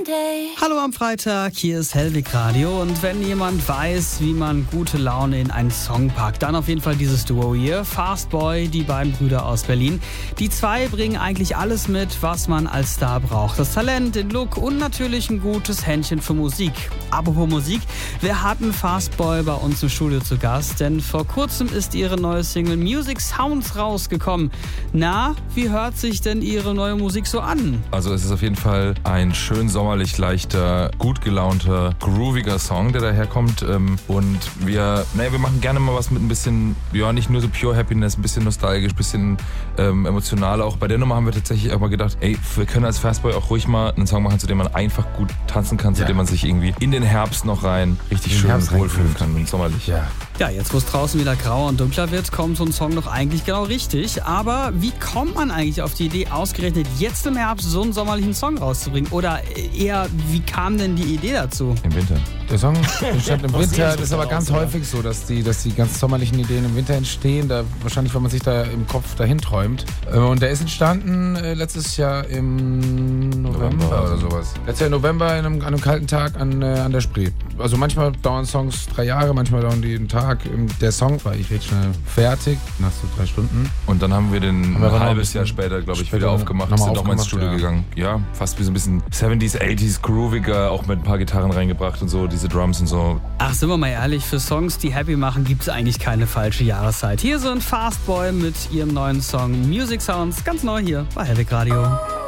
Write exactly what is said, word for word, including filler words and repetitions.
Monday. Hallo am Freitag, hier ist Hellwig Radio und wenn jemand weiß, wie man gute Laune in einen Song packt, dann auf jeden Fall dieses Duo hier, Fastboy, die beiden Brüder aus Berlin. Die zwei bringen eigentlich alles mit, was man als Star braucht. Das Talent, den Look und natürlich ein gutes Händchen für Musik. Apropos Musik, wir hatten Fastboy bei uns im Studio zu Gast, denn vor kurzem ist ihre neue Single Music Sounds rausgekommen. Na, wie hört sich denn ihre neue Musik so an? Also es ist auf jeden Fall ein schön sommerlich leichter, gut gelaunter, grooviger Song, der daherkommt. Und wir, naja, wir machen gerne mal was mit ein bisschen, ja, nicht nur so pure Happiness, ein bisschen nostalgisch, ein bisschen ähm, emotional. Auch bei der Nummer haben wir tatsächlich auch mal gedacht, ey, wir können als Fastboy auch ruhig mal einen Song machen, zu dem man einfach gut tanzen kann, zu ja. dem man sich irgendwie in den Herbst noch rein richtig schön wohlfühlen kann und sommerlich. Ja. Ja, jetzt wo es draußen wieder grauer und dunkler wird, kommt so ein Song doch eigentlich genau richtig. Aber wie kommt man eigentlich auf die Idee, ausgerechnet jetzt im Herbst so einen sommerlichen Song rauszubringen? Oder eher, wie kam denn die Idee dazu? Im Winter. Der Song entstand im Winter. Das ist aber ganz häufig so, dass die, dass die ganz sommerlichen Ideen im Winter entstehen. Da, wahrscheinlich, weil man sich da im Kopf dahin träumt. Und der ist entstanden äh, letztes Jahr im November, November oder sowas. Letztes Jahr im November an einem, an einem kalten Tag an, äh, an der Spree. Also manchmal dauern Songs drei Jahre, manchmal dauern die einen Tag. Der Song war ich recht schnell fertig, nach so drei Stunden. Und dann haben wir den haben wir ein halbes Jahr später, glaube ich, wieder aufgemacht. Sind auch mal ins Studio ja. gegangen. Ja, fast wie so ein bisschen siebziger, achtziger, grooviger, auch mit ein paar Gitarren reingebracht und so, diese Drums und so. Ach, sind wir mal ehrlich, für Songs, die happy machen, gibt es eigentlich keine falsche Jahreszeit. Hier sind Fastboy mit ihrem neuen Song Music Sounds, ganz neu hier bei Hellwig Radio.